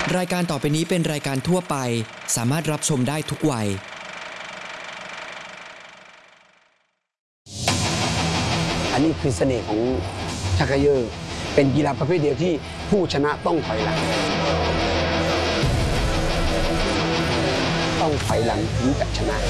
รายการต่อไปนี้เป็นรายการทั่วไปสามารถรับชมได้ทุกวัยอันนี้คือเสน่ห์ของชักเกยอร์เป็นกีฬาประเภทเดียวที่ผู้ชนะต้องถอยหลังถึงจะชนะ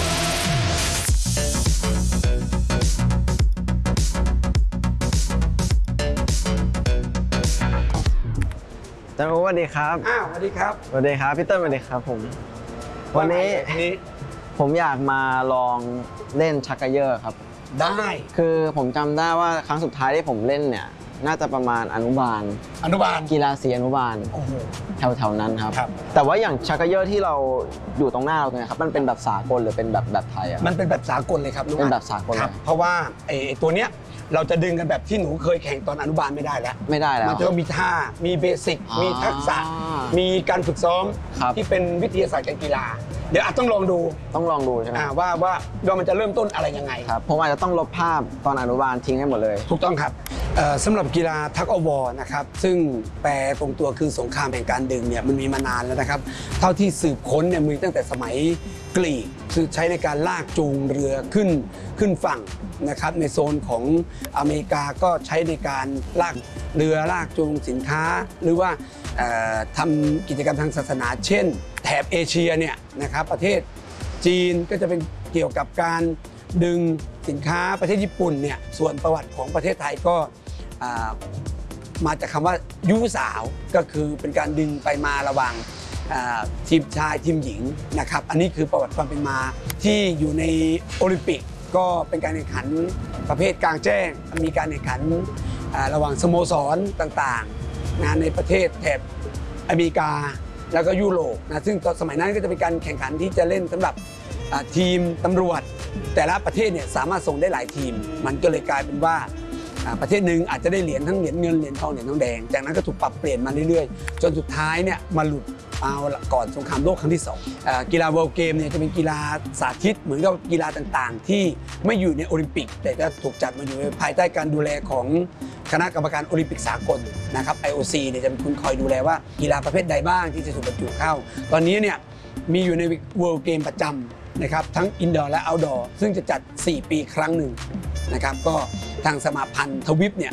จันโอสวัสดีครับสวัสดีครับสวัสดีครับพี่เติ้ลสวัสดีครับผมวันนี้ผมอยากมาลองเล่นชักเกยอร์ครับได้คือผมจำได้ว่าครั้งสุดท้ายที่ผมเล่นเนี่ยน่าจะประมาณอนุบาลกีฬาสีอนุบาลแถวๆนั้นครับแต่ว่าอย่างชักเกยอร์ที่เราอยู่ตรงหน้าเราเนี่ยครับมันเป็นแบบสากลหรือเป็นแบบไทยอ่ะมันเป็นแบบสากลเลยครับเป็นแบบสากลเพราะว่าไอ้ตัวเนี้ยเราจะดึงกันแบบที่หนูเคยแข่งตอนอนุบาลไม่ได้แล้วมันจะต้องมีท่ามีเบสิกมีทักษะมีการฝึกซ้อมที่เป็นวิทยาศาสตร์การกีฬาเดี๋ยวอาจต้องลองดูใช่ไหมว่ามันจะเริ่มต้นอะไรยังไงครับผมอาจจะต้องลบภาพตอนอนุบาลทิ้งให้หมดเลยถูกต้องครับสำหรับกีฬาทักอวอร์นะครับซึ่งแปลตรงตัวคือสงครามแห่งการดึงเนี่ยมันมีมานานแล้วนะครับเท่าที่สืบค้นเนี่ยมีตั้งแต่สมัยกรีกคือใช้ในการลากจูงเรือขึ้นฝั่งนะครับในโซนของอเมริกาก็ใช้ในการลากเรือลากจูงสินค้าหรือว่าทำกิจกรรมทางศาสนาเช่นแถบเอเชียเนี่ยนะครับประเทศจีนก็จะเป็นเกี่ยวกับการดึงสินค้าประเทศญี่ปุ่นเนี่ยส่วนประวัติของประเทศไทยก็มาจากคำว่ายุสาวก็คือเป็นการดึงไปมาระหว่างทีมชายทีมหญิงนะครับอันนี้คือประวัติความเป็นมาที่อยู่ในโอลิมปิกก็เป็นการแข่งขันประเภทกลางแจ้งมีการแข่งขันระหว่างสโมสรต่างๆในประเทศแถบอเมริกาแล้วก็ยุโรปนะซึ่งตอนสมัยนั้นก็จะเป็นการแข่งขันที่จะเล่นสำหรับทีมตำรวจแต่ละประเทศเนี่ยสามารถส่งได้หลายทีมมันก็เลยกลายเป็นว่าประเทศหนึ่งอาจจะได้เหรียญทั้งเหรียญเงินเหรียญทองเหรียญทองแดงจากนั้นก็ถูกปรับเปลี่ยนมาเรื่อยๆจนสุดท้ายเนี่ยมาหลุดเอาก่อนสงครามโลกครั้งที่2กีฬาเวิลด์เกมเนี่ยจะเป็นกีฬาสาธิตเหมือนกับกีฬาต่างๆที่ไม่อยู่ในโอลิมปิกแต่จะถูกจัดมาอยู่ภายใต้การดูแลของคณะกรรมการโอลิมปิกสากลนะครับ IOC เนี่ยจะเป็นคนคอยดูแลว่ากีฬาประเภทใดบ้างที่จะถูกบรรจุเข้าตอนนี้เนี่ยมีอยู่ในเวิลด์เกมประจำนะครับทั้งอินดอร์และเอาท์ดอร์ซึ่งจะจัด4 ปีครั้งหนึ่งนะครับก็ทางสมาพันธ์ทวิปเนี่ย